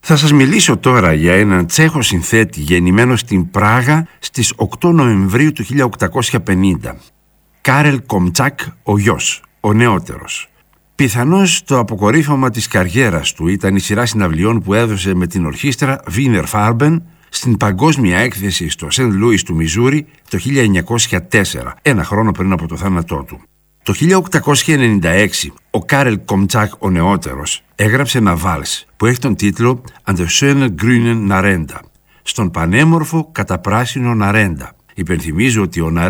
Θα σας μιλήσω τώρα για έναν Τσέχο συνθέτη γεννημένο στην Πράγα στις 8 Νοεμβρίου του 1850. Κάρελ Κομτσάκ ο γιος, ο νεότερος. Πιθανώς το αποκορύφωμα της καριέρας του ήταν η σειρά συναυλιών που έδωσε με την ορχήστρα Wiener Farben στην παγκόσμια έκθεση στο Σεντ Λούις του Μιζούρι το 1904, ένα χρόνο πριν από το θάνατό του. Το 1896 ο Κάρελ Κομτσάκ ο νεότερος έγραψε ένα βάλς που έχει τον τίτλο «An der schönen grünen Narenda», στον πανέμορφο καταπράσινο Ναρέντα. Υπενθυμίζω ότι ο